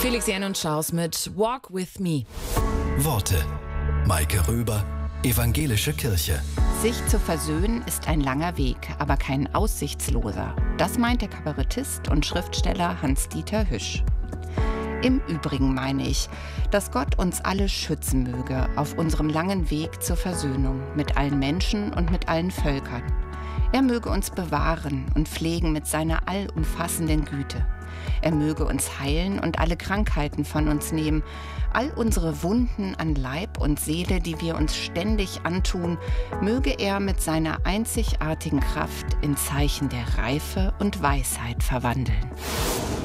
Felix Jan und Schaus mit Walk With Me. Worte. Maike Röber, Evangelische Kirche. Sich zu versöhnen ist ein langer Weg, aber kein aussichtsloser. Das meint der Kabarettist und Schriftsteller Hans-Dieter Hüsch. Im Übrigen meine ich, dass Gott uns alle schützen möge auf unserem langen Weg zur Versöhnung mit allen Menschen und mit allen Völkern. Er möge uns bewahren und pflegen mit seiner allumfassenden Güte. Er möge uns heilen und alle Krankheiten von uns nehmen. All unsere Wunden an Leib und Seele, die wir uns ständig antun, möge er mit seiner einzigartigen Kraft in Zeichen der Reife und Weisheit verwandeln.